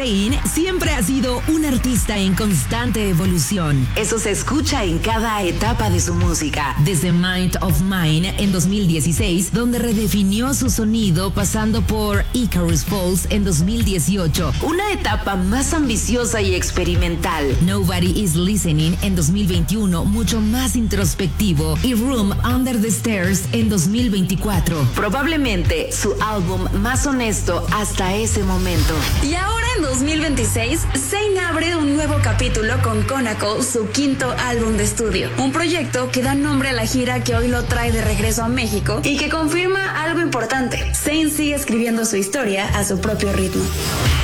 Zayn siempre ha sido un artista en constante evolución. Eso se escucha en cada etapa de su música. Desde Mind of Mine en 2016, donde redefinió su sonido pasando por Icarus Falls en 2018, una etapa más ambiciosa y experimental. Nobody is Listening en 2021, mucho más introspectivo, y Room Under the Stairs en 2024. Probablemente su álbum más honesto hasta ese momento. Y ahora en 2026, Zayn abre un nuevo capítulo con Conaco, su quinto álbum de estudio. Un proyecto que da nombre a la gira que hoy lo trae de regreso a México y que confirma algo importante. Zayn sigue escribiendo su historia a su propio ritmo.